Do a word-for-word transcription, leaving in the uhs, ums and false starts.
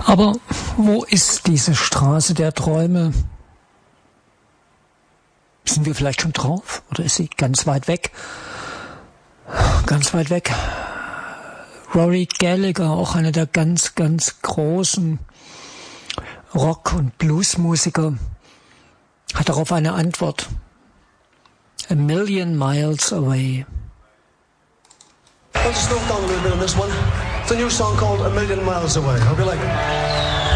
Aber wo ist diese Straße der Träume? Sind wir vielleicht schon drauf? Oder ist sie ganz weit weg? Ganz weit weg. Rory Gallagher, auch einer der ganz, ganz großen Rock- und Bluesmusiker, hat darauf eine Antwort. A million miles away. I'll just slow down a little bit on this one. It's a new song called A Million Miles Away. I'll be like...